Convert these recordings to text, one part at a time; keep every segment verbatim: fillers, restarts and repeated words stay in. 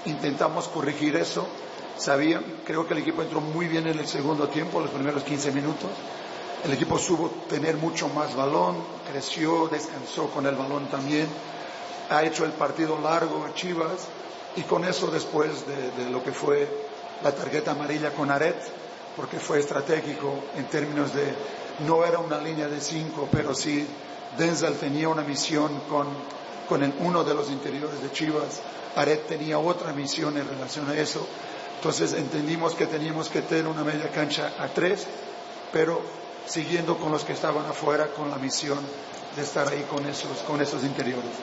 intentamos corregir eso. Sabía, creo que el equipo entró muy bien en el segundo tiempo, los primeros quince minutos. El equipo supo tener mucho más balón, creció, descansó con el balón también. Ha hecho el partido largo a Chivas y con eso después de, de lo que fue la tarjeta amarilla con Aret, porque fue estratégico en términos de, no era una línea de cinco, pero sí Denzel tenía una misión con, con el, uno de los interiores de Chivas, Aret tenía otra misión en relación a eso, entonces entendimos que teníamos que tener una media cancha a tres, pero siguiendo con los que estaban afuera con la misión de estar ahí con esos, con esos interiores.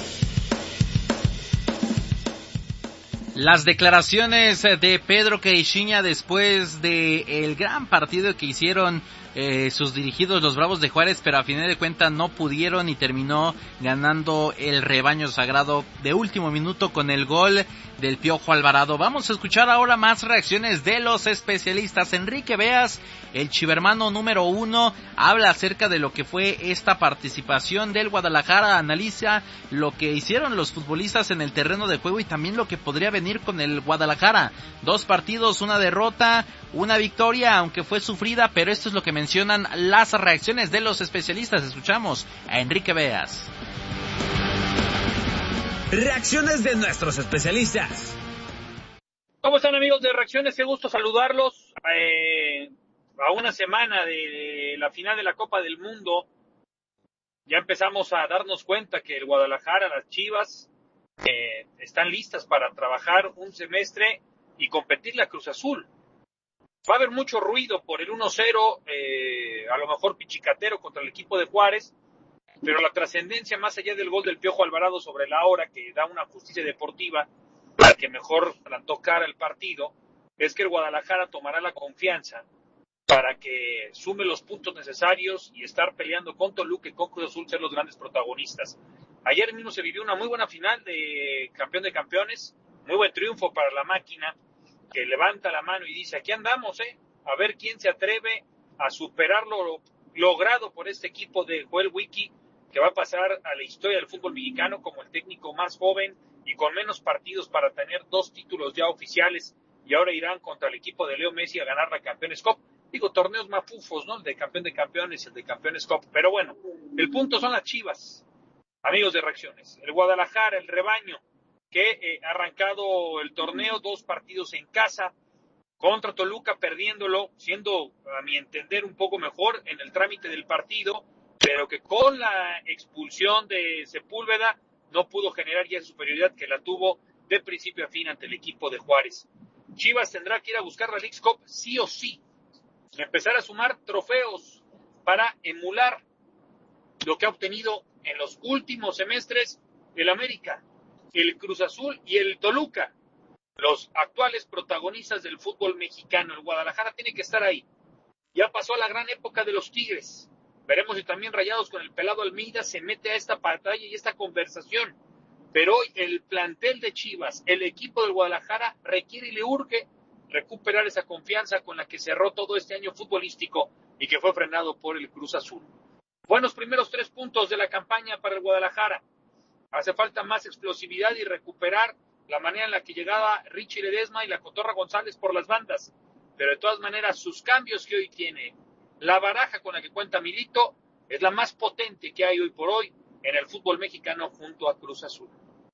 Las declaraciones de Pedro Caixinha después de el gran partido que hicieron eh, sus dirigidos los Bravos de Juárez, pero a final de cuentas no pudieron y terminó ganando el rebaño sagrado de último minuto con el gol del Piojo Alvarado. Vamos a escuchar ahora más reacciones de los especialistas. Enrique Beas, el chivermano número uno, habla acerca de lo que fue esta participación del Guadalajara, analiza lo que hicieron los futbolistas en el terreno de juego y también lo que podría venir con el Guadalajara. Dos partidos, una derrota, una victoria, aunque fue sufrida, pero esto es lo que mencionan las reacciones de los especialistas. Escuchamos a Enrique Beas. Reacciones de nuestros especialistas. ¿Cómo están, amigos de Reacciones? Qué gusto saludarlos. Eh, a una semana de la final de la Copa del Mundo, ya empezamos a darnos cuenta que el Guadalajara, las Chivas, eh, están listas para trabajar un semestre y competir la Cruz Azul. Va a haber mucho ruido por el uno cero, eh, a lo mejor pichicatero contra el equipo de Juárez, pero la trascendencia más allá del gol del Piojo Alvarado sobre la hora, que da una justicia deportiva al que mejor plantó cara el partido, es que el Guadalajara tomará la confianza para que sume los puntos necesarios y estar peleando con Toluca y con Cruz Azul, ser los grandes protagonistas. Ayer mismo se vivió una muy buena final de campeón de campeones, muy buen triunfo para la máquina, que levanta la mano y dice, aquí andamos, eh, a ver quién se atreve a superar lo logrado por este equipo de Joel Wiki, que va a pasar a la historia del fútbol mexicano como el técnico más joven y con menos partidos para tener dos títulos ya oficiales, y ahora irán contra el equipo de Leo Messi a ganar la Campeones Cup. Digo, torneos mafufos, ¿no? El de campeón de campeones y el de Campeones Cup. Pero bueno, el punto son las Chivas, amigos de Reacciones. El Guadalajara, el rebaño, que eh, ha arrancado el torneo, dos partidos en casa, contra Toluca perdiéndolo, siendo, a mi entender, un poco mejor en el trámite del partido, pero que con la expulsión de Sepúlveda no pudo generar ya esa superioridad que la tuvo de principio a fin ante el equipo de Juárez. Chivas tendrá que ir a buscar la Leagues Cup sí o sí, empezar a sumar trofeos para emular lo que ha obtenido en los últimos semestres el América, el Cruz Azul y el Toluca, los actuales protagonistas del fútbol mexicano. El Guadalajara tiene que estar ahí. Ya pasó a la gran época de los Tigres. Veremos si también Rayados con el pelado Almeida se mete a esta batalla y esta conversación. Pero hoy el plantel de Chivas, el equipo del Guadalajara, requiere y le urge recuperar esa confianza con la que cerró todo este año futbolístico y que fue frenado por el Cruz Azul. Buenos primeros tres puntos de la campaña para el Guadalajara. Hace falta más explosividad y recuperar la manera en la que llegaba Richie Ledesma y la Cotorra González por las bandas. Pero de todas maneras, sus cambios que hoy tiene, la baraja con la que cuenta Milito, es la más potente que hay hoy por hoy en el fútbol mexicano junto a Cruz Azul.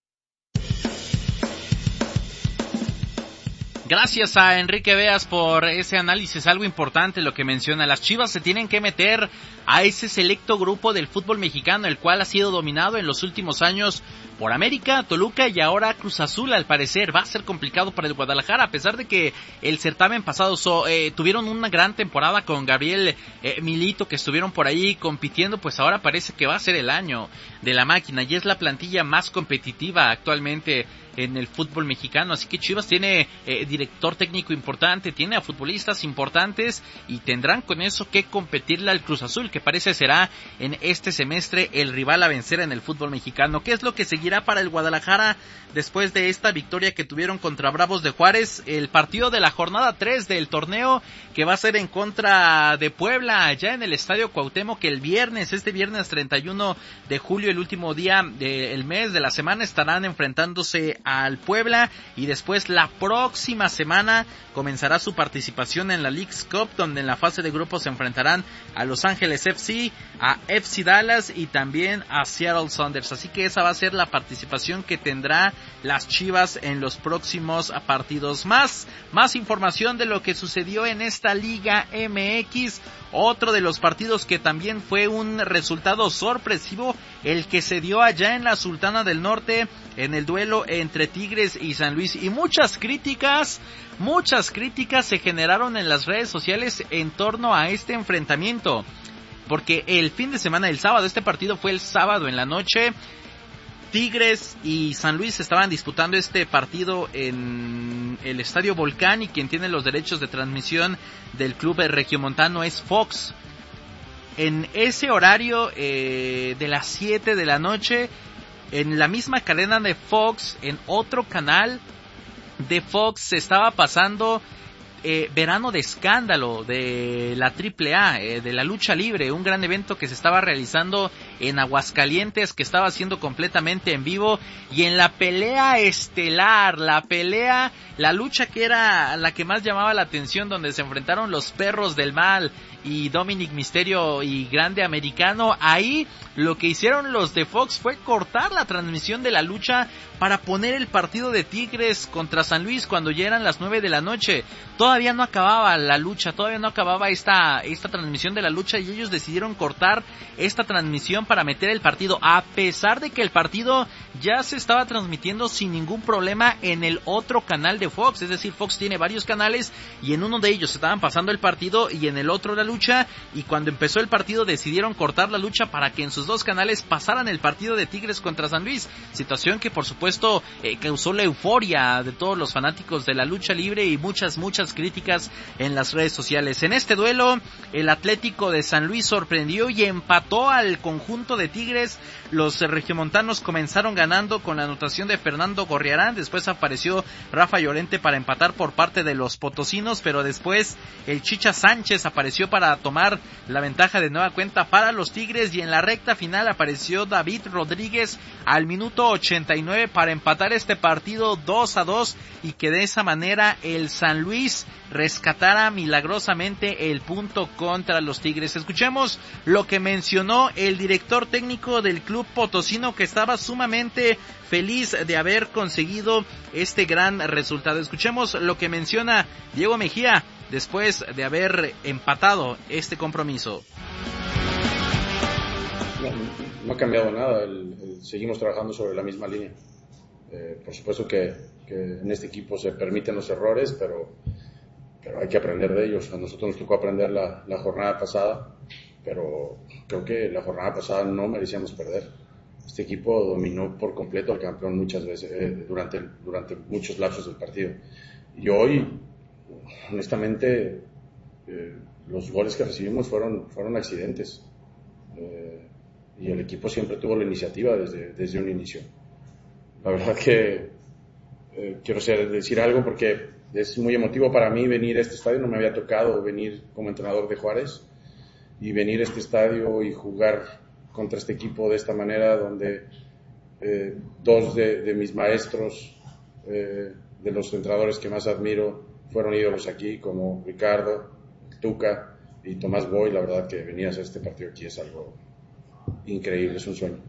Gracias a Enrique Beas por ese análisis, algo importante lo que menciona. Las Chivas se tienen que meter a ese selecto grupo del fútbol mexicano, el cual ha sido dominado en los últimos años por América, Toluca y ahora Cruz Azul. Al parecer va a ser complicado para el Guadalajara, a pesar de que el certamen pasado so, eh, tuvieron una gran temporada con Gabriel eh, Milito, que estuvieron por ahí compitiendo. Pues ahora parece que va a ser el año de la máquina y es la plantilla más competitiva actualmente en el fútbol mexicano, así que Chivas tiene eh, director técnico importante, tiene a futbolistas importantes y tendrán con eso que competirle al Cruz Azul, que parece será en este semestre el rival a vencer en el fútbol mexicano. ¿Qué es lo que seguirá seguirá para el Guadalajara después de esta victoria que tuvieron contra Bravos de Juárez, el partido de la jornada tres del torneo que va a ser en contra de Puebla allá en el Estadio Cuauhtémoc, que el viernes, este viernes treinta y uno de julio, el último día del mes, de la semana, estarán enfrentándose al Puebla, y después la próxima semana comenzará su participación en la Leagues Cup, donde en la fase de grupos se enfrentarán a Los Ángeles F C, a F C Dallas y también a Seattle Sounders. Así que esa va a ser la participación que tendrá las Chivas en los próximos partidos. Más, más información de lo que sucedió en esta Liga M X. Otro de los partidos que también fue un resultado sorpresivo, el que se dio allá en la Sultana del Norte, en el duelo entre Tigres y San Luis. Y muchas críticas, muchas críticas se generaron en las redes sociales en torno a este enfrentamiento. Porque el fin de semana, el sábado, este partido fue el sábado en la noche, Tigres y San Luis estaban disputando este partido en el Estadio Volcán, y quien tiene los derechos de transmisión del club regiomontano es Fox. En ese horario eh, de las siete de la noche, en la misma cadena de Fox, en otro canal de Fox, se estaba pasando Eh, Verano de Escándalo de la triple A, eh, de la lucha libre, un gran evento que se estaba realizando en Aguascalientes, que estaba siendo completamente en vivo, y en la pelea estelar, la pelea, la lucha que era la que más llamaba la atención, donde se enfrentaron los Perros del Mal y Dominic Mysterio y Grande Americano, ahí lo que hicieron los de Fox fue cortar la transmisión de la lucha para poner el partido de Tigres contra San Luis cuando ya eran las nueve de la noche. Todavía no acababa la lucha, todavía no acababa esta, esta transmisión de la lucha, y ellos decidieron cortar esta transmisión para meter el partido, a pesar de que el partido ya se estaba transmitiendo sin ningún problema en el otro canal de Fox. Es decir, Fox tiene varios canales, y en uno de ellos estaban pasando el partido y en el otro la lucha, y cuando empezó el partido decidieron cortar la lucha para que en sus dos canales pasaran el partido de Tigres contra San Luis, situación que por supuesto eh, causó la euforia de todos los fanáticos de la lucha libre y muchas, muchas críticas en las redes sociales. En este duelo, el Atlético de San Luis sorprendió y empató al conjunto de Tigres. Los regiomontanos comenzaron ganando con la anotación de Fernando Gorriarán, después apareció Rafa Llorente para empatar por parte de los potosinos, pero después el Chicha Sánchez apareció para tomar la ventaja de nueva cuenta para los Tigres, y en la recta final apareció David Rodríguez al minuto ochenta y nueve para empatar este partido dos a dos, y que de esa manera el San Luis rescatara milagrosamente el punto contra los Tigres. Escuchemos lo que mencionó el director técnico del club potosino, que estaba sumamente feliz de haber conseguido este gran resultado. Escuchemos lo que menciona Diego Mejía después de haber empatado este compromiso. No, no ha cambiado nada, el, el, seguimos trabajando sobre la misma línea. Eh, por supuesto que, que en este equipo se permiten los errores, pero, pero hay que aprender de ellos. A nosotros nos tocó aprender la, la jornada pasada, pero creo que la jornada pasada no merecíamos perder. Este equipo dominó por completo al campeón muchas veces, eh, durante, durante muchos lapsos del partido. Y hoy, honestamente, eh, los goles que recibimos fueron, fueron accidentes. Eh, y el equipo siempre tuvo la iniciativa desde, desde un inicio. La verdad que eh, quiero ser, decir algo porque es muy emotivo para mí venir a este estadio. No me había tocado venir como entrenador de Juárez y venir a este estadio y jugar contra este equipo de esta manera, donde eh, dos de, de mis maestros, eh, de los entrenadores que más admiro, fueron ídolos aquí, como Ricardo, Tuca y Tomás Boy. La verdad que venir a hacer este partido aquí es algo increíble, es un sueño.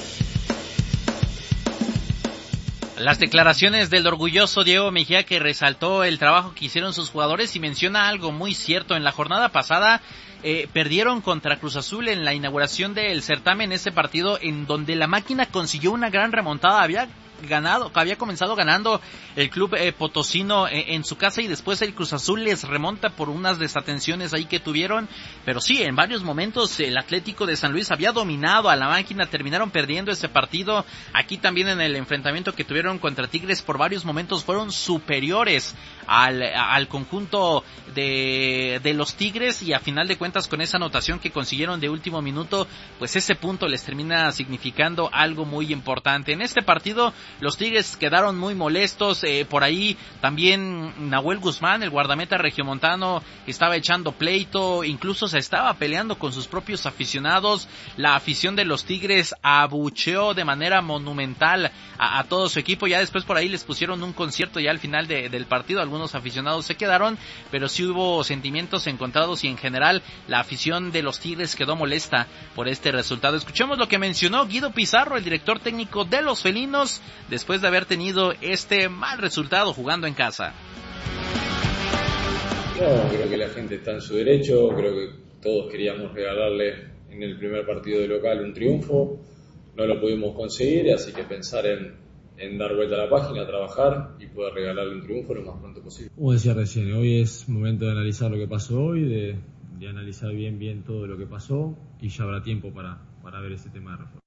Las declaraciones del orgulloso Diego Mejía, que resaltó el trabajo que hicieron sus jugadores y menciona algo muy cierto. En la jornada pasada eh, perdieron contra Cruz Azul en la inauguración del certamen, ese partido en donde la máquina consiguió una gran remontada. Había ganado, había comenzado ganando el club eh, potosino eh, en su casa, y después el Cruz Azul les remonta por unas desatenciones ahí que tuvieron, pero sí, en varios momentos el Atlético de San Luis había dominado a la máquina, terminaron perdiendo ese partido. Aquí también en el enfrentamiento que tuvieron contra Tigres, por varios momentos fueron superiores al, al conjunto de, de los Tigres, y a final de cuentas con esa anotación que consiguieron de último minuto, pues ese punto les termina significando algo muy importante. En este partido los Tigres quedaron muy molestos, eh, por ahí también Nahuel Guzmán, el guardameta regiomontano, estaba echando pleito, incluso se estaba peleando con sus propios aficionados. La afición de los Tigres abucheó de manera monumental a, a todo su equipo. Ya después por ahí les pusieron un concierto ya al final de, del partido, algunos aficionados se quedaron, pero sí hubo sentimientos encontrados y en general la afición de los Tigres quedó molesta por este resultado. Escuchemos lo que mencionó Guido Pizarro, el director técnico de los felinos, después de haber tenido este mal resultado jugando en casa. No, creo que la gente está en su derecho, creo que todos queríamos regalarle en el primer partido de local un triunfo, no lo pudimos conseguir, así que pensar en, en dar vuelta a la página, trabajar y poder regalarle un triunfo lo más pronto posible. Como decía recién, hoy es momento de analizar lo que pasó hoy, de, de analizar bien bien todo lo que pasó, y ya habrá tiempo para, para ver ese tema de reforma.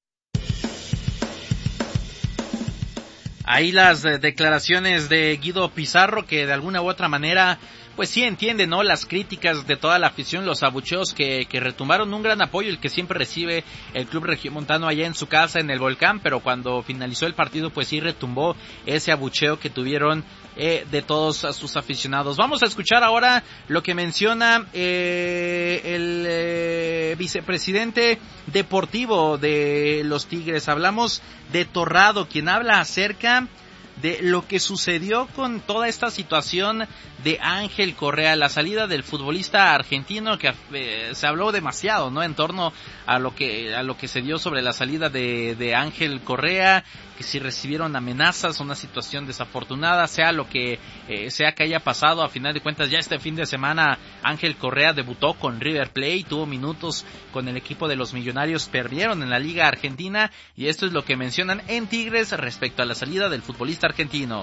Ahí las eh, declaraciones de Guido Pizarro, que de alguna u otra manera pues sí entiende, ¿no?, las críticas de toda la afición, los abucheos que, que retumbaron, un gran apoyo el que siempre recibe el club regiomontano allá en su casa en el Volcán, pero cuando finalizó el partido pues sí retumbó ese abucheo que tuvieron eh, de todos sus aficionados. Vamos a escuchar ahora lo que menciona eh, el eh, vicepresidente deportivo de los Tigres. Hablamos de Torrado, quien habla acerca de lo que sucedió con toda esta situación de Ángel Correa, la salida del futbolista argentino, que eh, se habló demasiado, ¿no?, en torno a lo que a lo que se dio sobre la salida de, de Ángel Correa, que si recibieron amenazas, una situación desafortunada, sea lo que eh, sea que haya pasado. A final de cuentas ya este fin de semana Ángel Correa debutó con River Plate, tuvo minutos con el equipo de los Millonarios, perdieron en la Liga Argentina, y esto es lo que mencionan en Tigres respecto a la salida del futbolista argentino.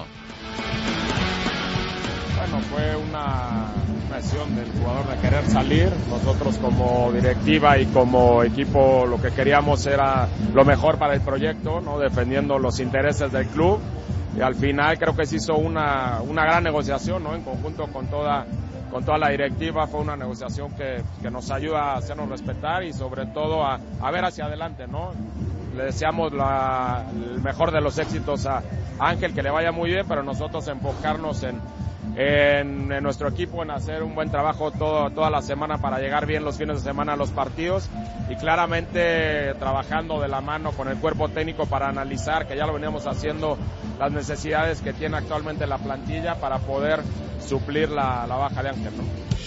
Bueno, fue una decisión del jugador de querer salir. Nosotros como directiva y como equipo lo que queríamos era lo mejor para el proyecto, ¿no?, defendiendo los intereses del club, y al final creo que se hizo una, una gran negociación, ¿no?, en conjunto con toda, con toda la directiva. Fue una negociación que, que nos ayuda a hacernos respetar y sobre todo a, a ver hacia adelante, ¿no? Le deseamos la, el mejor de los éxitos a Ángel, que le vaya muy bien, pero nosotros enfocarnos en En, en nuestro equipo, en hacer un buen trabajo todo, toda la semana para llegar bien los fines de semana a los partidos, y claramente trabajando de la mano con el cuerpo técnico para analizar, que ya lo veníamos haciendo, las necesidades que tiene actualmente la plantilla para poder suplir la, la baja de Ángel, ¿no?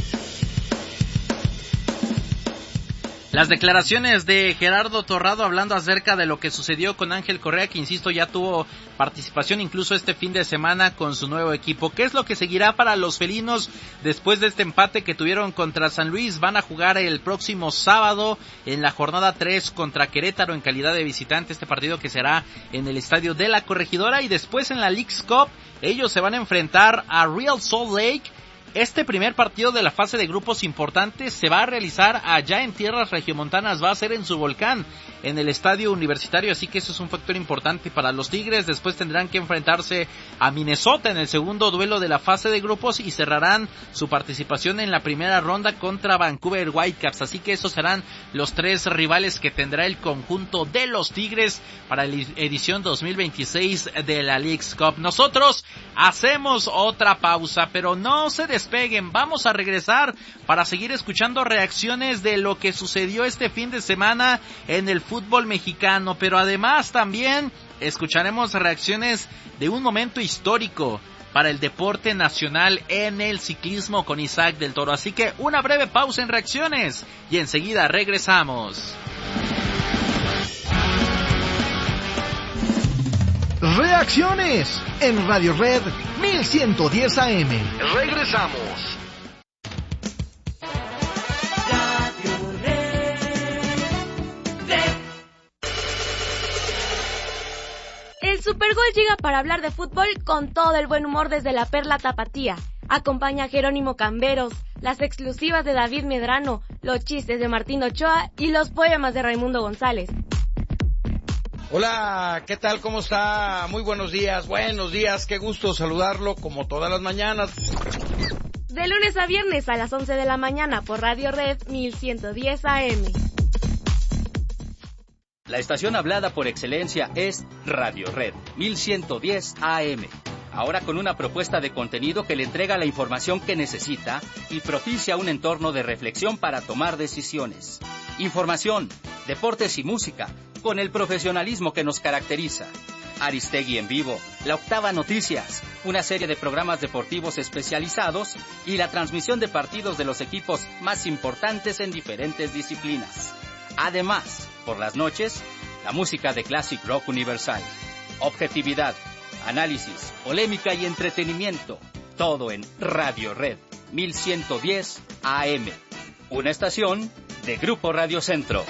Las declaraciones de Gerardo Torrado hablando acerca de lo que sucedió con Ángel Correa, que insisto ya tuvo participación incluso este fin de semana con su nuevo equipo. ¿Qué es lo que seguirá para los felinos después de este empate que tuvieron contra San Luis? Van a jugar el próximo sábado en la jornada tres contra Querétaro en calidad de visitante, este partido que será en el estadio de la Corregidora, y después en la Leagues Cup ellos se van a enfrentar a Real Salt Lake. Este primer partido de la fase de grupos importante se va a realizar allá en tierras regiomontanas, va a ser en su Volcán, en el estadio universitario, así que eso es un factor importante para los Tigres. Después tendrán que enfrentarse a Minnesota en el segundo duelo de la fase de grupos y cerrarán su participación en la primera ronda contra Vancouver Whitecaps, así que esos serán los tres rivales que tendrá el conjunto de los Tigres para la edición dos mil veintiséis de la Leagues Cup. Nosotros hacemos otra pausa, pero no se despeguen, vamos a regresar para seguir escuchando reacciones de lo que sucedió este fin de semana en el fútbol mexicano, pero además también escucharemos reacciones de un momento histórico para el deporte nacional en el ciclismo con Isaac del Toro. Así que una breve pausa en reacciones y enseguida regresamos. Reacciones en Radio Red mil ciento diez A M. Regresamos. El Supergol llega para hablar de fútbol con todo el buen humor desde la Perla Tapatía. Acompaña a Jerónimo Camberos, las exclusivas de David Medrano, los chistes de Martín Ochoa y los poemas de Raimundo González. Hola, ¿qué tal? ¿Cómo está? Muy buenos días, buenos días, qué gusto saludarlo como todas las mañanas. De lunes a viernes a las once de la mañana por Radio Red mil ciento diez A M. La estación hablada por excelencia es Radio Red mil ciento diez A M. Ahora con una propuesta de contenido que le entrega la información que necesita y propicia un entorno de reflexión para tomar decisiones. Información, deportes y música, con el profesionalismo que nos caracteriza. Aristegui en vivo, La Octava Noticias, una serie de programas deportivos especializados y la transmisión de partidos de los equipos más importantes en diferentes disciplinas. Además, por las noches, la música de Classic Rock Universal. Objetividad, análisis, polémica y entretenimiento. Todo en Radio Red mil ciento diez A M. Una estación de Grupo Radio Centro.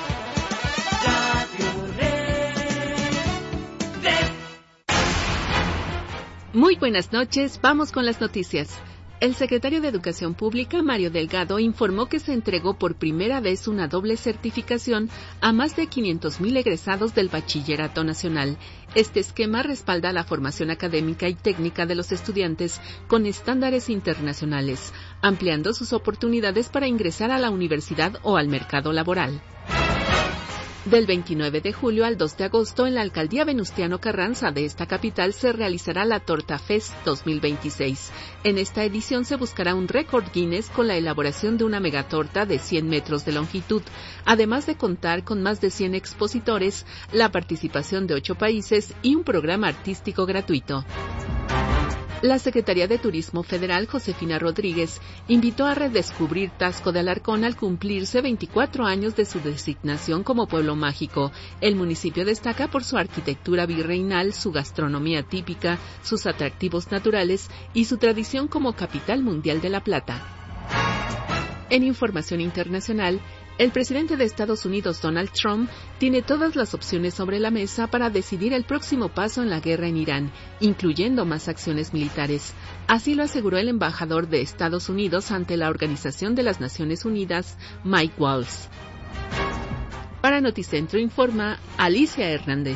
Muy buenas noches, vamos con las noticias. El secretario de Educación Pública, Mario Delgado, informó que se entregó por primera vez una doble certificación a más de quinientos mil egresados del Bachillerato Nacional. Este esquema respalda la formación académica y técnica de los estudiantes con estándares internacionales, ampliando sus oportunidades para ingresar a la universidad o al mercado laboral. Del veintinueve de julio al dos de agosto, en la Alcaldía Venustiano Carranza de esta capital se realizará la Torta Fest dos mil veintiséis. En esta edición se buscará un récord Guinness con la elaboración de una megatorta de cien metros de longitud, además de contar con más de cien expositores, la participación de ocho países y un programa artístico gratuito. La Secretaría de Turismo Federal, Josefina Rodríguez, invitó a redescubrir Taxco de Alarcón al cumplirse veinticuatro años de su designación como pueblo mágico. El municipio destaca por su arquitectura virreinal, su gastronomía típica, sus atractivos naturales y su tradición como capital mundial de la plata. En información internacional, el presidente de Estados Unidos, Donald Trump, tiene todas las opciones sobre la mesa para decidir el próximo paso en la guerra en Irán, incluyendo más acciones militares. Así lo aseguró el embajador de Estados Unidos ante la Organización de las Naciones Unidas, Mike Waltz. Para Noticentro informa Alicia Hernández.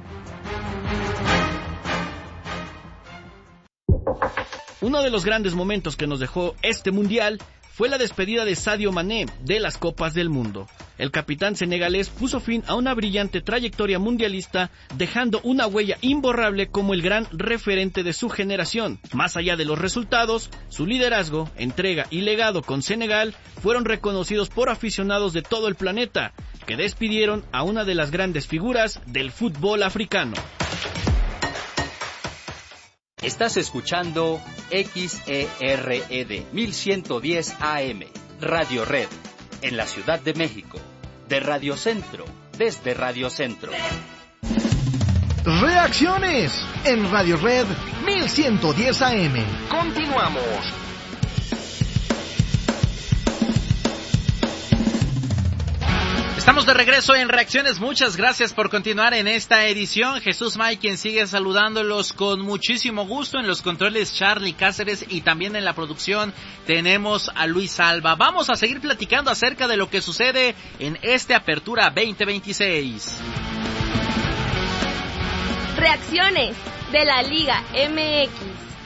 Uno de los grandes momentos que nos dejó este mundial fue la despedida de Sadio Mané de las Copas del Mundo. El capitán senegalés puso fin a una brillante trayectoria mundialista, dejando una huella imborrable como el gran referente de su generación. Más allá de los resultados, su liderazgo, entrega y legado con Senegal fueron reconocidos por aficionados de todo el planeta, que despidieron a una de las grandes figuras del fútbol africano. Estás escuchando X E R E D mil ciento diez A M, Radio Red, en la Ciudad de México, de Radio Centro, desde Radio Centro. Reacciones en Radio Red mil ciento diez A M. Continuamos. Estamos de regreso en Reacciones, muchas gracias por continuar en esta edición. Jesús May, quien sigue saludándolos con muchísimo gusto. En los controles Charlie Cáceres y también en la producción tenemos a Luis Alba. Vamos a seguir platicando acerca de lo que sucede en este Apertura veinte veintiséis. Reacciones de la Liga M X.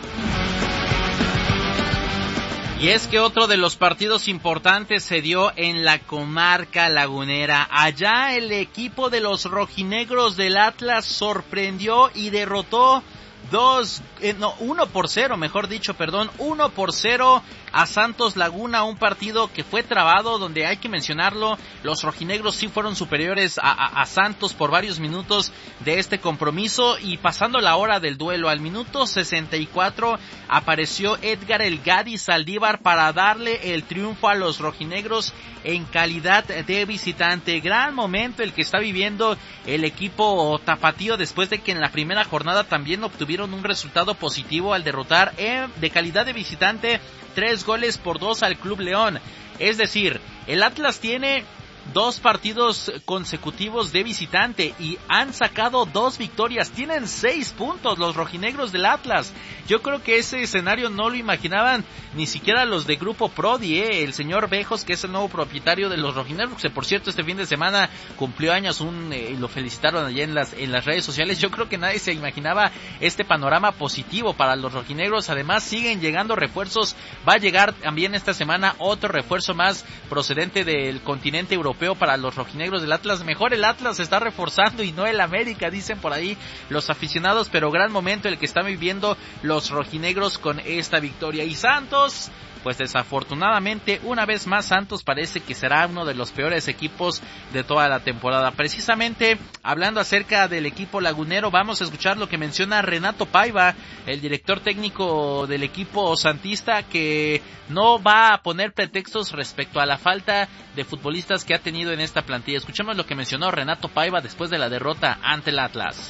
Y es que otro de los partidos importantes se dio en la comarca lagunera. Allá el equipo de los rojinegros del Atlas sorprendió y derrotó dos, eh, no, uno por cero, mejor dicho, perdón, uno por cero a Santos Laguna, un partido que fue trabado, donde hay que mencionarlo, los rojinegros sí fueron superiores a, a, a Santos por varios minutos de este compromiso, y pasando la hora del duelo, al minuto sesenta y cuatro, apareció Edgar El Gadi Saldívar para darle el triunfo a los rojinegros en calidad de visitante. Gran momento el que está viviendo el equipo tapatío después de que en la primera jornada también obtuvieron un resultado positivo al derrotar eh, de calidad de visitante tres goles por dos al Club León. Es decir, el Atlas tiene dos partidos consecutivos de visitante y han sacado dos victorias. Tienen seis puntos los rojinegros del Atlas. Yo creo que ese escenario no lo imaginaban ni siquiera los de Grupo Prodi, ¿eh? El señor Bejos, que es el nuevo propietario de los rojinegros, que por cierto este fin de semana cumplió años, un eh, lo felicitaron allá en las en las redes sociales. Yo creo que nadie se imaginaba este panorama positivo para los rojinegros. Además siguen llegando refuerzos. Va a llegar también esta semana otro refuerzo más procedente del continente europeo para los rojinegros del Atlas. Mejor el Atlas se está reforzando y no el América, dicen por ahí los aficionados, pero gran momento el que están viviendo los rojinegros con esta victoria. Y Santos, pues desafortunadamente una vez más Santos parece que será uno de los peores equipos de toda la temporada. Precisamente hablando acerca del equipo lagunero, vamos a escuchar lo que menciona Renato Paiva, el director técnico del equipo santista, que no va a poner pretextos respecto a la falta de futbolistas que ha tenido en esta plantilla. Escuchemos lo que mencionó Renato Paiva después de la derrota ante el Atlas.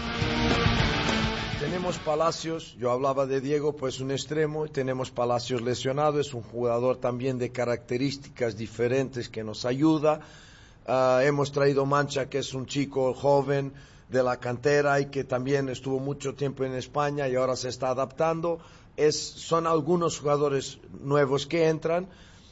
Tenemos Palacios, yo hablaba de Diego, pues un extremo, tenemos Palacios lesionado, es un jugador también de características diferentes que nos ayuda. Uh, hemos traído Mancha, que es un chico joven de la cantera y que también estuvo mucho tiempo en España y ahora se está adaptando. Es, son algunos jugadores nuevos que entran,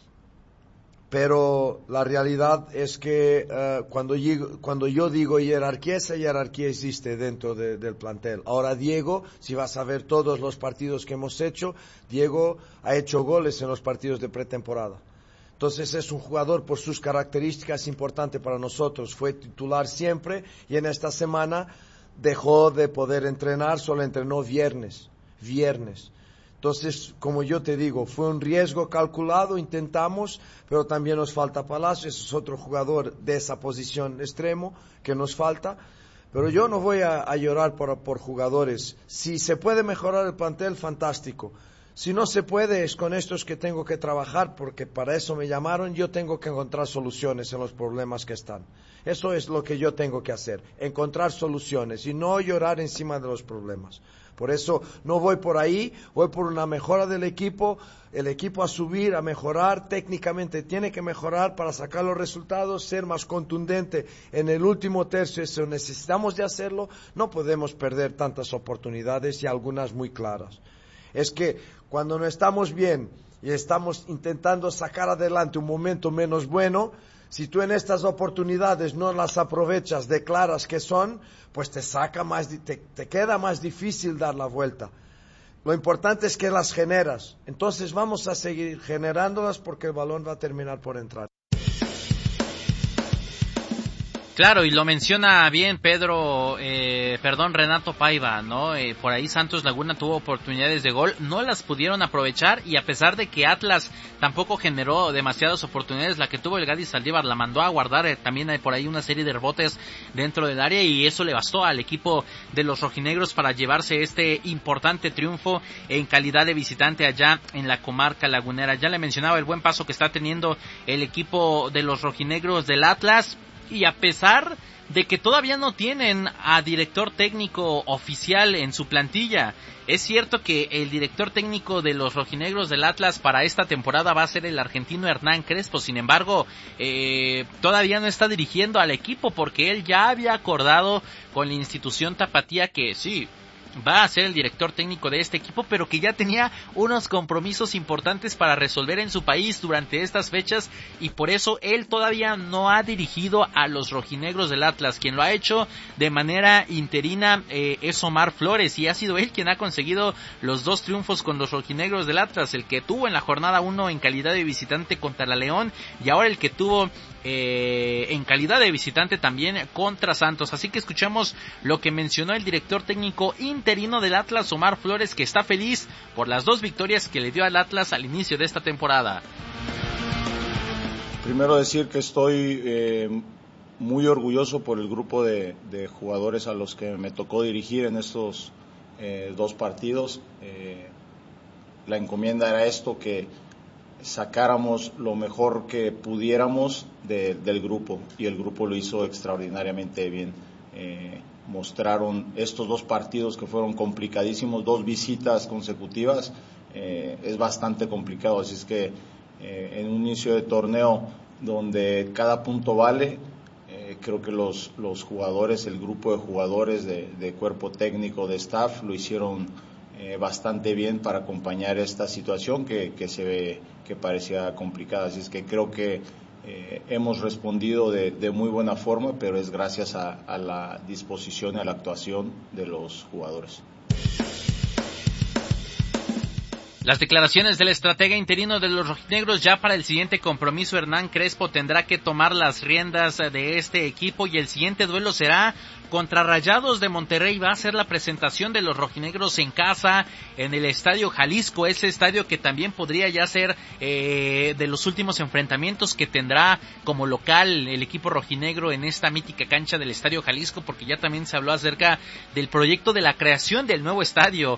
pero la realidad es que uh, cuando, yo, cuando yo digo jerarquía, esa jerarquía existe dentro de, del plantel. Ahora Diego, si vas a ver todos los partidos que hemos hecho, Diego ha hecho goles en los partidos de pretemporada. Entonces es un jugador por sus características importante para nosotros. Fue titular siempre y en esta semana dejó de poder entrenar, solo entrenó viernes, viernes. Entonces, como yo te digo, fue un riesgo calculado, intentamos, pero también nos falta Palacios, es otro jugador de esa posición extremo que nos falta. Pero yo no voy a, a llorar por, por jugadores. Si se puede mejorar el plantel, fantástico. Si no se puede, es con estos que tengo que trabajar, porque para eso me llamaron. Yo tengo que encontrar soluciones en los problemas que están. Eso es lo que yo tengo que hacer, encontrar soluciones y no llorar encima de los problemas. Por eso no voy por ahí, voy por una mejora del equipo, el equipo a subir, a mejorar, técnicamente tiene que mejorar para sacar los resultados, ser más contundente en el último tercio, eso necesitamos de hacerlo, no podemos perder tantas oportunidades y algunas muy claras. Es que cuando no estamos bien y estamos intentando sacar adelante un momento menos bueno, si tú en estas oportunidades no las aprovechas de claras que son, pues te saca más, te, te queda más difícil dar la vuelta. Lo importante es que las generas. Entonces vamos a seguir generándolas porque el balón va a terminar por entrar. Claro, y lo menciona bien Pedro, eh, perdón, Renato Paiva, ¿no? Eh, por ahí Santos Laguna tuvo oportunidades de gol, no las pudieron aprovechar y a pesar de que Atlas tampoco generó demasiadas oportunidades, la que tuvo el Gadi Saldívar la mandó a guardar, eh, también hay por ahí una serie de rebotes dentro del área y eso le bastó al equipo de los rojinegros para llevarse este importante triunfo en calidad de visitante allá en la comarca lagunera. Ya le mencionaba el buen paso que está teniendo el equipo de los rojinegros del Atlas. Y a pesar de que todavía no tienen a director técnico oficial en su plantilla, es cierto que el director técnico de los rojinegros del Atlas para esta temporada va a ser el argentino Hernán Crespo. Sin embargo, eh, todavía no está dirigiendo al equipo porque él ya había acordado con la institución tapatía que sí, va a ser el director técnico de este equipo, pero que ya tenía unos compromisos importantes para resolver en su país durante estas fechas y por eso él todavía no ha dirigido a los rojinegros del Atlas. Quien lo ha hecho de manera interina eh, es Omar Flores y ha sido él quien ha conseguido los dos triunfos con los rojinegros del Atlas, el que tuvo en la jornada uno en calidad de visitante contra la León y ahora el que tuvo eh, en calidad de visitante también contra Santos. Así que escuchamos lo que mencionó el director técnico interino del Atlas, Omar Flores, que está feliz por las dos victorias que le dio al Atlas al inicio de esta temporada. Primero decir que estoy eh, muy orgulloso por el grupo de, de jugadores a los que me tocó dirigir en estos eh, dos partidos. Eh, la encomienda era esto, que sacáramos lo mejor que pudiéramos de, del grupo y el grupo lo hizo extraordinariamente bien. Eh, mostraron estos dos partidos que fueron complicadísimos, dos visitas consecutivas, eh, es bastante complicado, así es que eh, en un inicio de torneo donde cada punto vale. Eh, creo que los, los jugadores, el grupo de jugadores de, de cuerpo técnico, de staff, lo hicieron eh, bastante bien para acompañar esta situación que, que se ve que parecía complicada. Así es que creo que eh, hemos respondido de, de muy buena forma, pero es gracias a, a la disposición y a la actuación de los jugadores. Las declaraciones del estratega interino de los rojinegros: ya para el siguiente compromiso Hernán Crespo tendrá que tomar las riendas de este equipo y el siguiente duelo será contra Rayados de Monterrey. Va a ser la presentación de los rojinegros en casa en el Estadio Jalisco, ese estadio que también podría ya ser eh, de los últimos enfrentamientos que tendrá como local el equipo rojinegro en esta mítica cancha del Estadio Jalisco, porque ya también se habló acerca del proyecto de la creación del nuevo estadio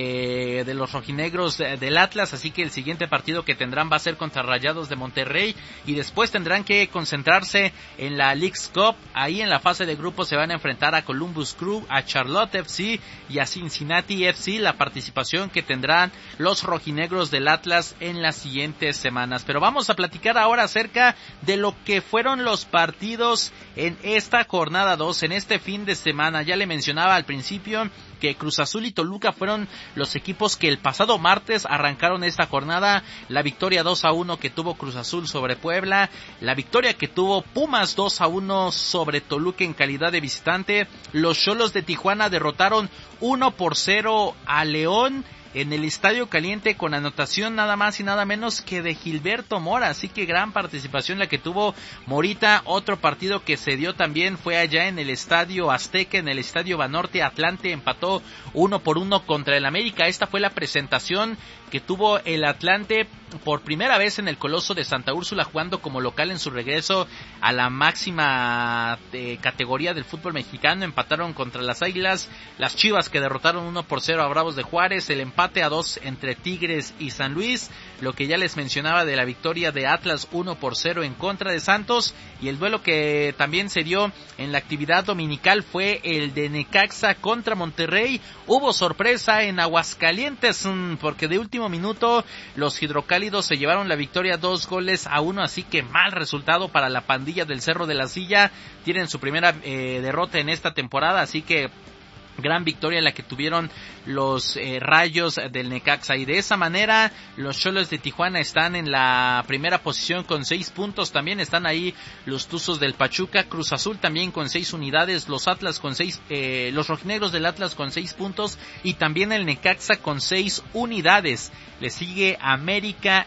eh, de los rojinegros del Atlas, así que el siguiente partido que tendrán va a ser contra Rayados de Monterrey y después tendrán que concentrarse en la Leagues Cup. Ahí en la fase de grupos se van a enfrentar a Columbus Crew, a Charlotte F C y a Cincinnati F C, la participación que tendrán los rojinegros del Atlas en las siguientes semanas. Pero vamos a platicar ahora acerca de lo que fueron los partidos en esta jornada dos, en este fin de semana. Ya le mencionaba al principio que Cruz Azul y Toluca fueron los equipos que el pasado martes arrancaron esta jornada. La victoria dos a uno que tuvo Cruz Azul sobre Puebla, la victoria que tuvo Pumas dos a uno sobre Toluca en calidad de visitante. Los Xolos de Tijuana derrotaron uno por cero a León en el Estadio Caliente con anotación nada más y nada menos que de Gilberto Mora, así que gran participación la que tuvo Morita. Otro partido que se dio también fue allá en el Estadio Azteca, en el Estadio Banorte. Atlante empató uno por uno contra el América. Esta fue la presentación que tuvo el Atlante por primera vez en el Coloso de Santa Úrsula, jugando como local en su regreso a la máxima eh, categoría del fútbol mexicano. Empataron contra las Águilas, las Chivas que derrotaron uno por cero a Bravos de Juárez, el empate a dos entre Tigres y San Luis, lo que ya les mencionaba de la victoria de Atlas uno por cero en contra de Santos, y el duelo que también se dio en la actividad dominical fue el de Necaxa contra Monterrey. Hubo sorpresa en Aguascalientes porque de último minuto los hidrocálidos se llevaron la victoria dos goles a uno, así que mal resultado para la pandilla del Cerro de la Silla. Tienen su primera eh, derrota en esta temporada, así que gran victoria la que tuvieron los eh, Rayos del Necaxa, y de esa manera los Xolos de Tijuana están en la primera posición con seis puntos. También están ahí los Tuzos del Pachuca, Cruz Azul también con seis unidades, los Atlas con seis, eh, los rojinegros del Atlas con seis puntos y también el Necaxa con seis unidades. Le sigue América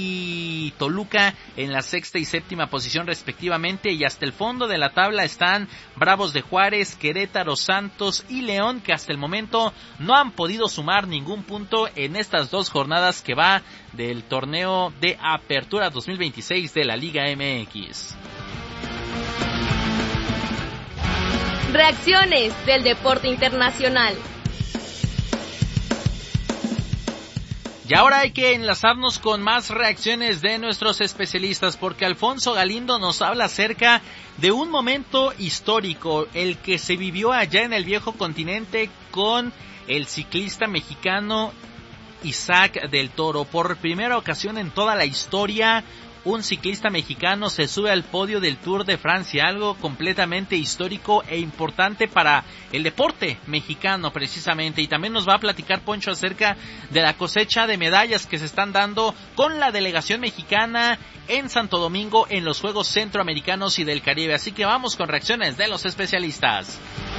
y Toluca en la sexta y séptima posición respectivamente, y hasta el fondo de la tabla están Bravos de Juárez, Querétaro, Santos y León, que hasta el momento no han podido sumar ningún punto en estas dos jornadas que va del torneo de Apertura dos mil veintiséis de la Liga M X. Reacciones del deporte internacional. Y ahora hay que enlazarnos con más reacciones de nuestros especialistas, porque Alfonso Galindo nos habla acerca de un momento histórico, el que se vivió allá en el viejo continente con el ciclista mexicano Isaac del Toro. Por primera ocasión en toda la historia, un ciclista mexicano se sube al podio del Tour de Francia, algo completamente histórico e importante para el deporte mexicano precisamente. Y también nos va a platicar Poncho acerca de la cosecha de medallas que se están dando con la delegación mexicana en Santo Domingo en los Juegos Centroamericanos y del Caribe. Así que vamos con reacciones de los especialistas.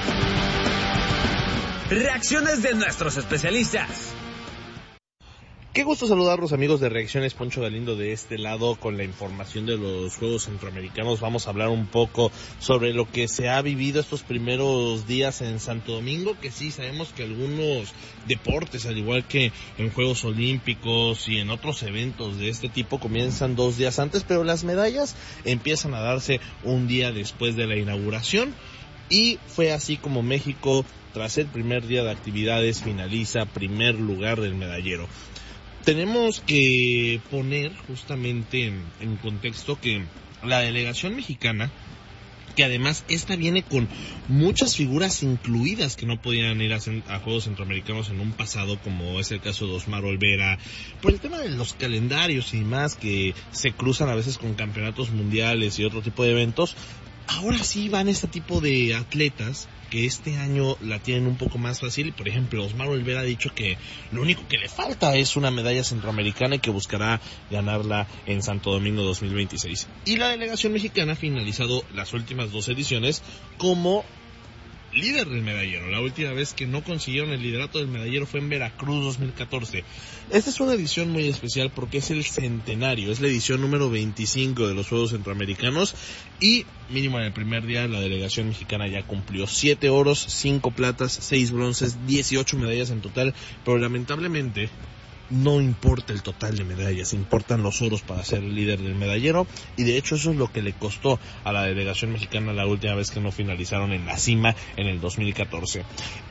Reacciones de nuestros especialistas. Qué gusto saludarlos, amigos de Reacciones. Poncho Galindo de este lado con la información de los Juegos Centroamericanos. Vamos a hablar un poco sobre lo que se ha vivido estos primeros días en Santo Domingo, que sí, sabemos que algunos deportes, al igual que en Juegos Olímpicos y en otros eventos de este tipo, comienzan dos días antes, pero las medallas empiezan a darse un día después de la inauguración. Y fue así como México, tras el primer día de actividades, finaliza primer lugar del medallero. Tenemos que poner justamente en, en contexto que la delegación mexicana que además esta viene con muchas figuras incluidas que no podían ir a, a Juegos Centroamericanos en un pasado, como es el caso de Osmar Olvera, por el tema de los calendarios y más que se cruzan a veces con campeonatos mundiales y otro tipo de eventos. Ahora sí van este tipo de atletas que este año la tienen un poco más fácil. Por ejemplo, Osmar Olvera ha dicho que lo único que le falta es una medalla centroamericana y que buscará ganarla en Santo Domingo dos mil veintiséis. Y la delegación mexicana ha finalizado las últimas dos ediciones como líder del medallero. La última vez que no consiguieron el liderato del medallero fue en Veracruz dos mil catorce. Esta es una edición muy especial porque es el centenario, es la edición número veinticinco de los Juegos Centroamericanos y mínimo en el primer día la delegación mexicana ya cumplió siete oros, cinco platas, seis bronces, dieciocho medallas en total, pero lamentablemente no importa el total de medallas, importan los oros para ser el líder del medallero, y de hecho eso es lo que le costó a la delegación mexicana la última vez que no finalizaron en la cima en el dos mil catorce.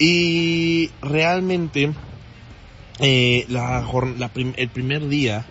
Y realmente eh, la, la prim, el primer día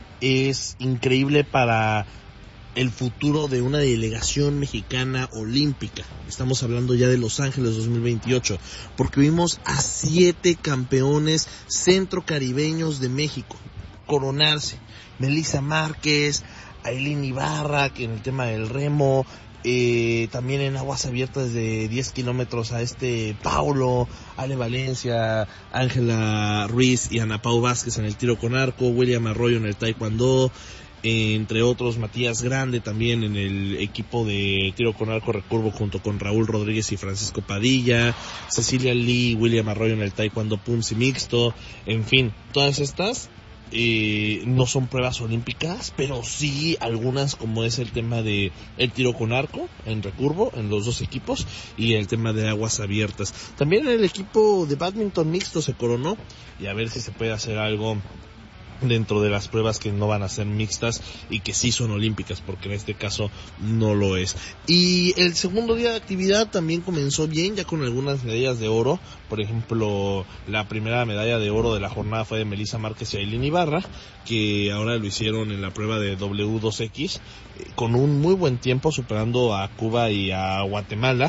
es increíble para el futuro de una delegación mexicana olímpica. Estamos hablando ya de Los Ángeles dos mil veintiocho, porque vimos a siete campeones centrocaribeños de México coronarse. Melissa Márquez, Ailín Ibarra, que en el tema del remo, eh, también en aguas abiertas de diez kilómetros a este Paulo, Ale Valencia, Ángela Ruiz y Ana Pau Vázquez en el tiro con arco, William Arroyo en el taekwondo, entre otros Matías Grande también en el equipo de tiro con arco recurvo junto con Raúl Rodríguez y Francisco Padilla, Cecilia Lee, William Arroyo en el taekwondo punzi mixto, en fin, todas estas eh, no son pruebas olímpicas, pero sí algunas, como es el tema de el tiro con arco en recurvo en los dos equipos y el tema de aguas abiertas. También el equipo de bádminton mixto se coronó, y a ver si se puede hacer algo dentro de las pruebas que no van a ser mixtas y que sí son olímpicas, porque en este caso no lo es. Y el segundo día de actividad también comenzó bien, ya con algunas medallas de oro. Por ejemplo, la primera medalla de oro de la jornada fue de Melissa Márquez y Ailín Ibarra, que ahora lo hicieron en la prueba de doble u dos equis eh, con un muy buen tiempo, superando a Cuba y a Guatemala,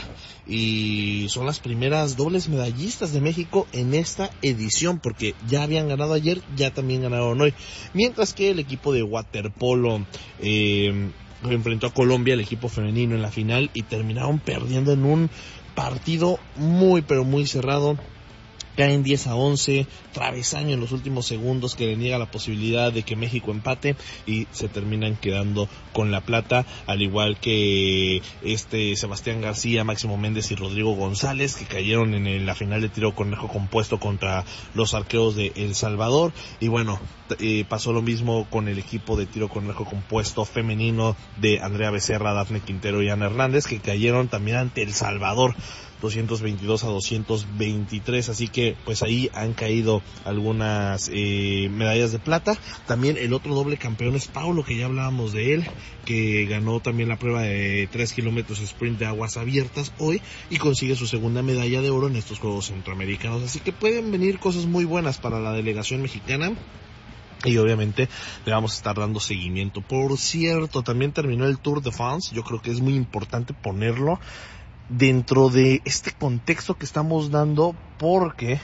y son las primeras dobles medallistas de México en esta edición, porque ya habían ganado ayer, ya también ganaron hoy. Mientras que el equipo de waterpolo eh, enfrentó a Colombia, el equipo femenino, en la final, y terminaron perdiendo en un partido muy pero muy cerrado. Caen diez a once, travesaño en los últimos segundos que le niega la posibilidad de que México empate, y se terminan quedando con la plata, al igual que este Sebastián García, Máximo Méndez y Rodrigo González, que cayeron en la final de tiro con arco compuesto contra los arqueros de El Salvador. Y bueno, eh, pasó lo mismo con el equipo de tiro con arco compuesto femenino de Andrea Becerra, Dafne Quintero y Ana Hernández, que cayeron también ante El Salvador doscientos veintidós a doscientos veintitrés, así que pues ahí han caído algunas eh, medallas de plata. También el otro doble campeón es Paulo, que ya hablábamos de él, que ganó también la prueba de tres kilómetros sprint de aguas abiertas hoy y consigue su segunda medalla de oro en estos Juegos Centroamericanos, así que pueden venir cosas muy buenas para la delegación mexicana. Y obviamente le vamos a estar dando seguimiento. Por cierto, también terminó el Tour de France. Yo creo que es muy importante ponerlo dentro de este contexto que estamos dando, porque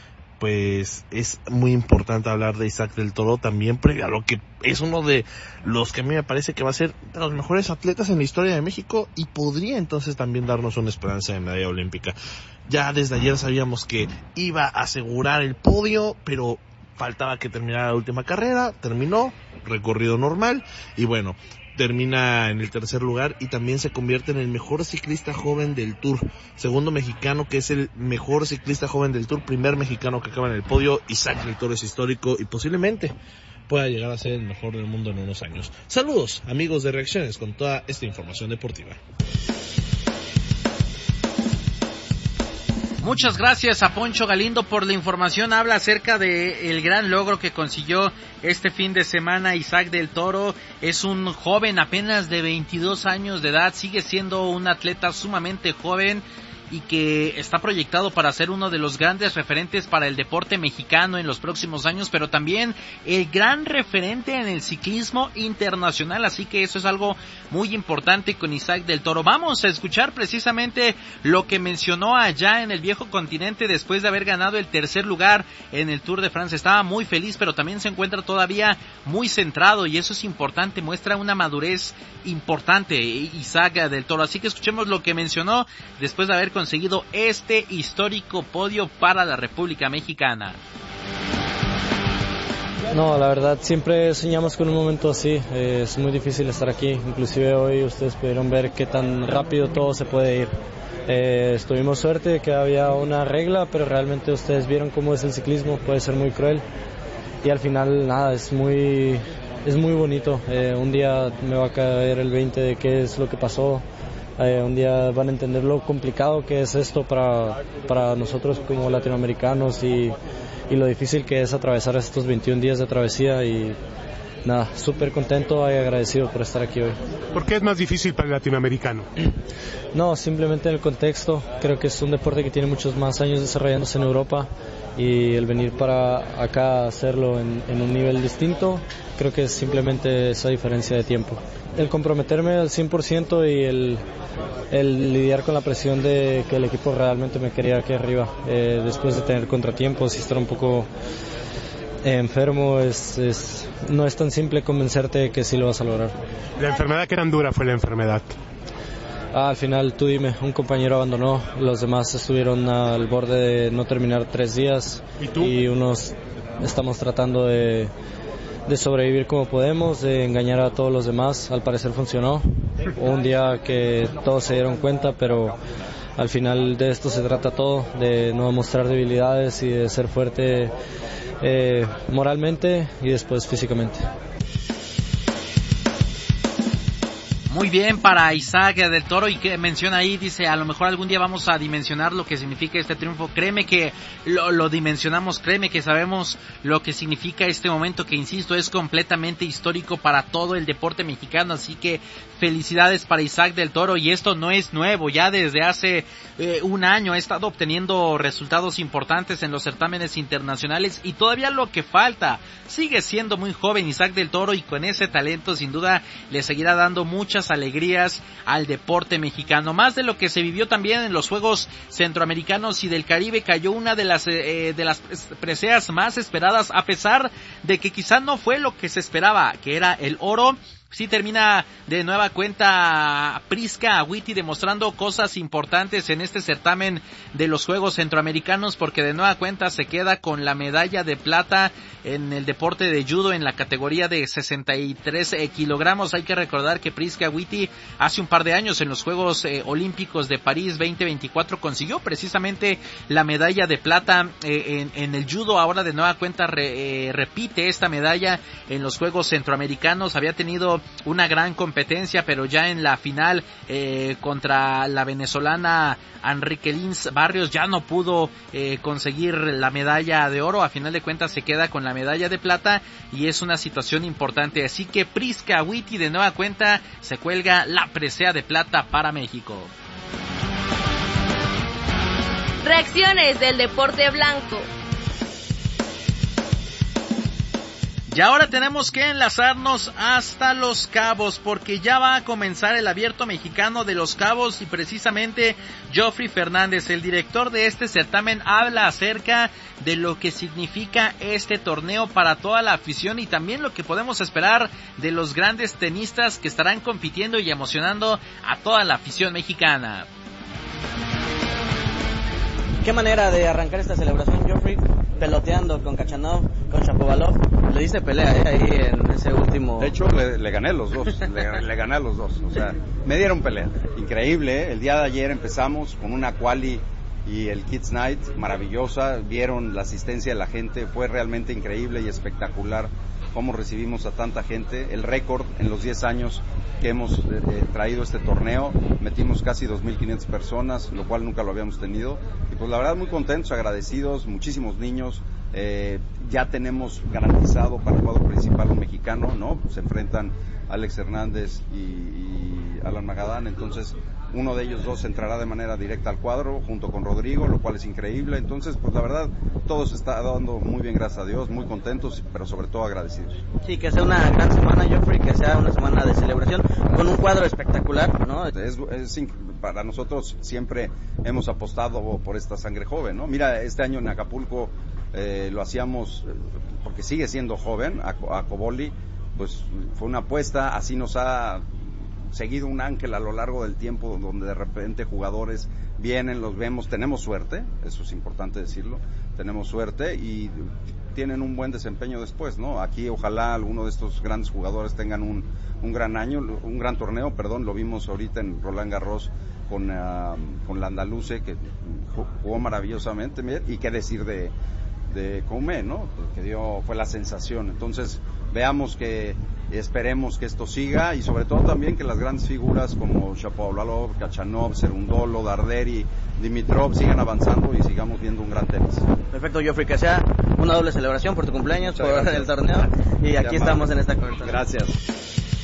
pues es muy importante hablar de Isaac del Toro también, previo a lo que es uno de los que a mí me parece que va a ser de los mejores atletas en la historia de México, y podría entonces también darnos una esperanza de medalla olímpica. Ya desde ayer sabíamos que iba a asegurar el podio, pero faltaba que terminara la última carrera, terminó, recorrido normal, y bueno, termina en el tercer lugar y también se convierte en el mejor ciclista joven del Tour. Segundo mexicano que es el mejor ciclista joven del Tour, primer mexicano que acaba en el podio. Isaac del Toro es histórico y posiblemente pueda llegar a ser el mejor del mundo en unos años. Saludos, amigos de Reacciones, con toda esta información deportiva. Muchas gracias a Poncho Galindo por la información. Habla acerca de el gran logro que consiguió este fin de semana Isaac del Toro. Es un joven apenas de veintidós años de edad, sigue siendo un atleta sumamente joven y que está proyectado para ser uno de los grandes referentes para el deporte mexicano en los próximos años, pero también el gran referente en el ciclismo internacional, así que eso es algo muy importante con Isaac del Toro. Vamos a escuchar precisamente lo que mencionó allá en el viejo continente después de haber ganado el tercer lugar en el Tour de Francia. Estaba muy feliz, pero también se encuentra todavía muy centrado y eso es importante, muestra una madurez importante Isaac del Toro. Así que escuchemos lo que mencionó después de haber conseguido este histórico podio para la República Mexicana. No, la verdad siempre soñamos con un momento así, eh, es muy difícil estar aquí, inclusive hoy ustedes pudieron ver qué tan rápido todo se puede ir. Eh, tuvimos suerte de que había una regla, pero realmente ustedes vieron cómo es el ciclismo, puede ser muy cruel y al final nada, es muy, es muy bonito. Eh, un día me va a caer el veinte de qué es lo que pasó, eh, un día van a entender lo complicado que es esto para, para nosotros como latinoamericanos y, y lo difícil que es atravesar estos veintiún días de travesía y nada, súper contento y agradecido por estar aquí hoy. ¿Por qué es más difícil para el latinoamericano? No, simplemente en el contexto. Creo que es un deporte que tiene muchos más años desarrollándose en Europa y el venir para acá a hacerlo en, en un nivel distinto, creo que es simplemente esa diferencia de tiempo. El comprometerme al cien por ciento y el, el lidiar con la presión de que el equipo realmente me quería aquí arriba, eh, después de tener contratiempos y estar un poco enfermo, es, es, no es tan simple convencerte de que sí lo vas a lograr. ¿La enfermedad que tan dura fue la enfermedad? Ah, al final, tú dime, un compañero abandonó, los demás estuvieron al borde de no terminar tres días. ¿Y tú? Y unos estamos tratando de, de sobrevivir como podemos, de engañar a todos los demás. Al parecer funcionó. Un día que todos se dieron cuenta, pero al final de esto se trata todo, de no mostrar debilidades y de ser fuerte eh, moralmente y después físicamente. Muy bien para Isaac del Toro, y que menciona ahí, dice, a lo mejor algún día vamos a dimensionar lo que significa este triunfo. Créeme que lo, lo dimensionamos, créeme que sabemos lo que significa este momento, que insisto, es completamente histórico para todo el deporte mexicano, así que felicidades para Isaac del Toro. Y esto no es nuevo, ya desde hace eh, un año ha estado obteniendo resultados importantes en los certámenes internacionales, y todavía lo que falta, sigue siendo muy joven Isaac del Toro, y con ese talento sin duda le seguirá dando muchas alegrías al deporte mexicano. Más de lo que se vivió también en los Juegos Centroamericanos y del Caribe, cayó una de las eh, de las preseas más esperadas, a pesar de que quizá no fue lo que se esperaba, que era el oro. Sí termina de nueva cuenta Prisca Agüiti demostrando cosas importantes en este certamen de los Juegos Centroamericanos, porque de nueva cuenta se queda con la medalla de plata en el deporte de judo en la categoría de sesenta y tres kilogramos. Hay que recordar que Prisca Agüiti hace un par de años en los Juegos eh, Olímpicos de París veinte veinticuatro consiguió precisamente la medalla de plata eh, en, en el judo. Ahora de nueva cuenta re, eh, repite esta medalla en los Juegos Centroamericanos. Había tenido una gran competencia, pero ya en la final eh, contra la venezolana Enrique Lins Barrios ya no pudo eh, conseguir la medalla de oro. A final de cuentas se queda con la medalla de plata y es una situación importante, así que Prisca Agüiti de nueva cuenta se cuelga la presea de plata para México. Reacciones del deporte blanco. Y ahora tenemos que enlazarnos hasta Los Cabos, porque ya va a comenzar el Abierto Mexicano de Los Cabos, y precisamente Geoffrey Fernández, el director de este certamen, habla acerca de lo que significa este torneo para toda la afición y también lo que podemos esperar de los grandes tenistas que estarán compitiendo y emocionando a toda la afición mexicana. Qué manera de arrancar esta celebración, Geoffrey, peloteando con Kachanov, con Shapovalov. Le diste pelea eh, ahí en ese último... De hecho, le, le gané a los dos, le, le gané a los dos, o sea, me dieron pelea. Increíble, ¿eh? El día de ayer empezamos con una quali y el Kids Night maravillosa, vieron la asistencia de la gente, fue realmente increíble y espectacular cómo recibimos a tanta gente. El récord en los diez años que hemos eh, traído este torneo, metimos casi dos mil quinientas personas, lo cual nunca lo habíamos tenido, y pues la verdad muy contentos, agradecidos, muchísimos niños. Eh, ya tenemos garantizado para el cuadro principal un mexicano, ¿no? Se enfrentan Alex Hernández y, y Alan Magadán, entonces uno de ellos dos entrará de manera directa al cuadro junto con Rodrigo, lo cual es increíble. Entonces, pues la verdad, todo se está dando muy bien, gracias a Dios, muy contentos, pero sobre todo agradecidos. Sí, que sea una gran semana, Joffrey, que sea una semana de celebración con un cuadro espectacular, ¿no? Es, es, para nosotros siempre hemos apostado por esta sangre joven, ¿no? Mira, este año en Acapulco eh, lo hacíamos porque sigue siendo joven, a, a Cobolli, pues fue una apuesta, así nos ha seguido un ángel a lo largo del tiempo, donde de repente jugadores vienen, los vemos, tenemos suerte, eso es importante decirlo, tenemos suerte y tienen un buen desempeño después, ¿no? Aquí ojalá alguno de estos grandes jugadores tengan un, un gran año, un gran torneo, perdón, lo vimos ahorita en Roland Garros con, uh, con la Andaluce, que jugó maravillosamente, y qué decir de de Coumé, ¿no? Que dio, fue la sensación. Entonces, veamos que, esperemos que esto siga y sobre todo también que las grandes figuras como Shapovalov, Khachanov, Cerundolo, Darderi, Dimitrov sigan avanzando y sigamos viendo un gran tenis. Perfecto, Joffrey, que sea una doble celebración por tu cumpleaños, Muchas por gracias. El torneo, y aquí estamos en esta cobertura. Gracias.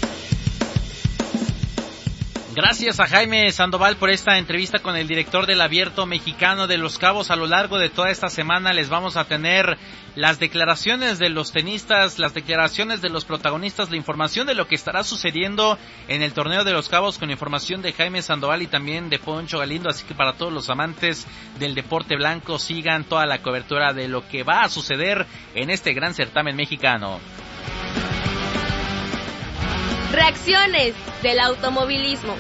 Gracias a Jaime Sandoval por esta entrevista con el director del Abierto Mexicano de Los Cabos. A lo largo de toda esta semana les vamos a tener las declaraciones de los tenistas, las declaraciones de los protagonistas, la información de lo que estará sucediendo en el torneo de Los Cabos, con información de Jaime Sandoval y también de Poncho Galindo. Así que para todos los amantes del deporte blanco, sigan toda la cobertura de lo que va a suceder en este gran certamen mexicano. Reacciones del automovilismo.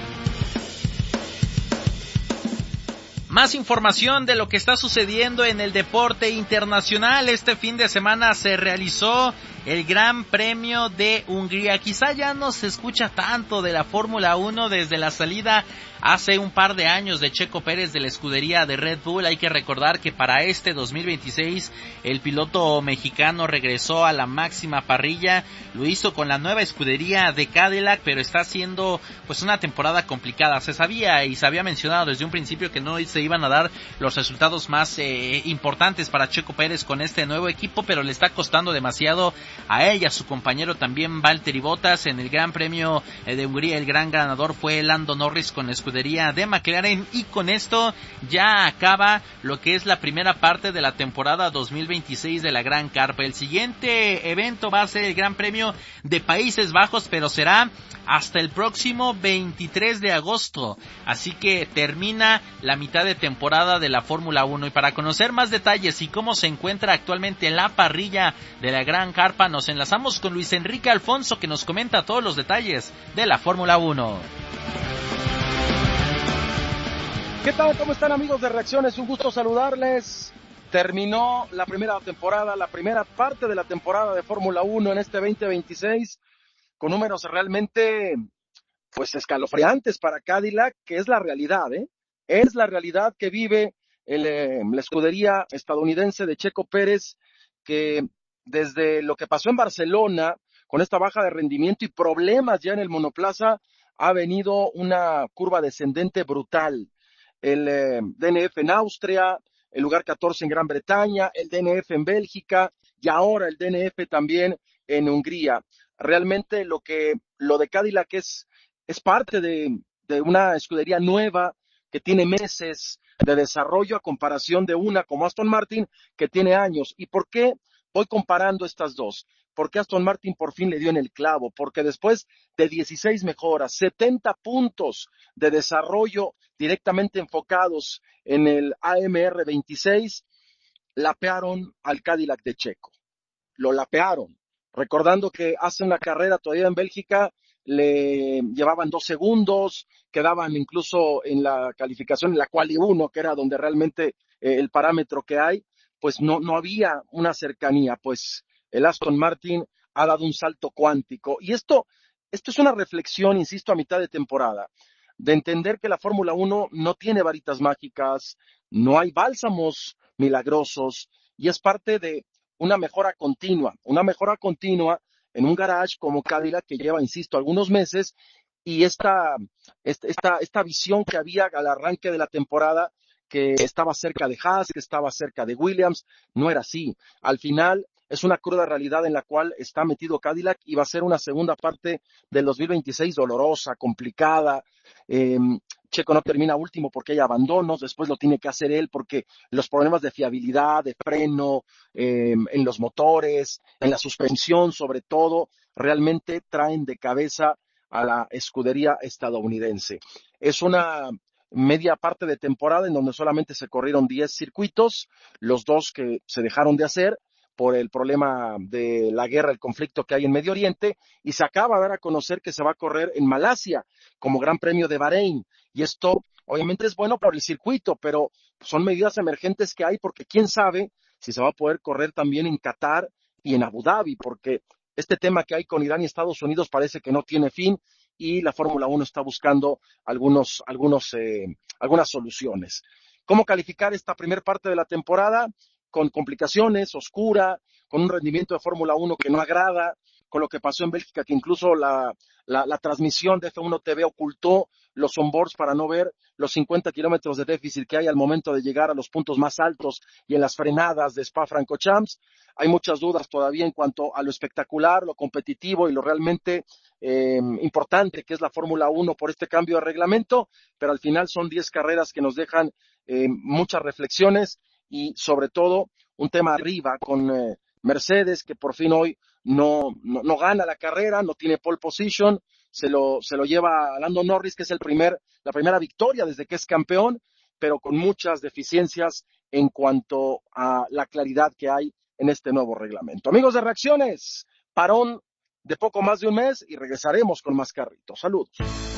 Más información de lo que está sucediendo en el deporte internacional. Este fin de semana se realizó el Gran Premio de Hungría. Quizá ya no se escucha tanto de la Fórmula uno desde la salida hace un par de años de Checo Pérez de la escudería de Red Bull. Hay que recordar que para este dos mil veintiséis el piloto mexicano regresó a la máxima parrilla. Lo hizo con la nueva escudería de Cadillac, pero está siendo pues una temporada complicada. Se sabía y se había mencionado desde un principio que no se iban a dar los resultados más eh, importantes para Checo Pérez con este nuevo equipo, pero le está costando demasiado a él y a su compañero también Valtteri Bottas. En el Gran Premio de Hungría el gran ganador fue Lando Norris con la escudería de McLaren, y con esto ya acaba lo que es la primera parte de la temporada dos mil veintiséis de la Gran Carpa. El siguiente evento va a ser el Gran Premio de Países Bajos, pero será hasta el próximo veintitrés de agosto, así que termina la mitad de temporada de la Fórmula uno. Y para conocer más detalles y cómo se encuentra actualmente la parrilla de la Gran Carpa, nos enlazamos con Luis Enrique Alfonso, que nos comenta todos los detalles de la Fórmula uno. ¿Qué tal? ¿Cómo están, amigos de Reacciones? Un gusto saludarles. Terminó la primera temporada, la primera parte de la temporada de Fórmula uno en este veinte veintiséis, con números realmente pues escalofriantes para Cadillac, que es la realidad, ¿eh? Es la realidad que vive el, eh, la escudería estadounidense de Checo Pérez, que desde lo que pasó en Barcelona, con esta baja de rendimiento y problemas ya en el monoplaza, ha venido una curva descendente brutal. El eh, D N F en Austria, el lugar catorce en Gran Bretaña, el D N F en Bélgica y ahora el D N F también en Hungría. Realmente lo que lo de Cadillac es, es parte de, de una escudería nueva que tiene meses de desarrollo a comparación de una como Aston Martin que tiene años. ¿Y por qué voy comparando estas dos? Porque Aston Martin por fin le dio en el clavo, porque después de dieciséis mejoras, setenta puntos de desarrollo directamente enfocados en el A M R veintiséis, lapearon al Cadillac de Checo. Lo lapearon. Recordando que hace una carrera todavía en Bélgica, le llevaban dos segundos, quedaban incluso en la calificación, en la quali uno, que era donde realmente eh, el parámetro que hay, pues no, no había una cercanía, pues el Aston Martin ha dado un salto cuántico. Y esto, esto es una reflexión, insisto, a mitad de temporada, de entender que la Fórmula uno no tiene varitas mágicas, no hay bálsamos milagrosos, y es parte de una mejora continua, una mejora continua en un garage como Cadillac que lleva, insisto, algunos meses, y esta, esta, esta visión que había al arranque de la temporada, que estaba cerca de Haas, que estaba cerca de Williams, no era así. Al final, es una cruda realidad en la cual está metido Cadillac y va a ser una segunda parte del dos mil veintiséis dolorosa, complicada. Eh, Checo no termina último porque hay abandonos, después lo tiene que hacer él porque los problemas de fiabilidad, de freno, eh, en los motores, en la suspensión sobre todo, realmente traen de cabeza a la escudería estadounidense. Es una media parte de temporada en donde solamente se corrieron diez circuitos, los dos que se dejaron de hacer por el problema de la guerra, el conflicto que hay en Medio Oriente, y se acaba de dar a conocer que se va a correr en Malasia como Gran Premio de Bahrein, y esto obviamente es bueno por el circuito, pero son medidas emergentes que hay porque quién sabe si se va a poder correr también en Qatar y en Abu Dhabi, porque este tema que hay con Irán y Estados Unidos parece que no tiene fin, y la Fórmula uno está buscando algunos, algunos, eh, algunas soluciones. ¿Cómo calificar esta primera parte de la temporada? Con complicaciones, oscura, con un rendimiento de Fórmula uno que no agrada, con lo que pasó en Bélgica, que incluso la, la, la transmisión de F uno T V ocultó los onboards para no ver los cincuenta kilómetros de déficit que hay al momento de llegar a los puntos más altos y en las frenadas de Spa-Francorchamps. Hay muchas dudas todavía en cuanto a lo espectacular, lo competitivo y lo realmente eh, importante que es la Fórmula uno por este cambio de reglamento, pero al final son diez carreras que nos dejan eh, muchas reflexiones y sobre todo un tema arriba con eh, Mercedes, que por fin hoy no, no, no gana la carrera, no tiene pole position, se lo, se lo lleva a Lando Norris, que es el primer, la primera victoria desde que es campeón, pero con muchas deficiencias en cuanto a la claridad que hay en este nuevo reglamento. Amigos de Reacciones, parón de poco más de un mes y regresaremos con más carritos. Saludos.